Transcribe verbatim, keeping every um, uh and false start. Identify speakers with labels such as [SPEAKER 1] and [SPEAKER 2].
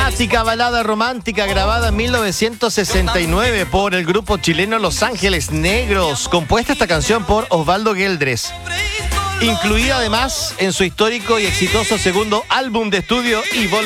[SPEAKER 1] Clásica balada romántica grabada en mil novecientos sesenta y nueve por el grupo chileno Los Ángeles Negros. Compuesta esta canción por Osvaldo Gueldres. Incluida además en su histórico y exitoso segundo álbum de estudio Y Vol-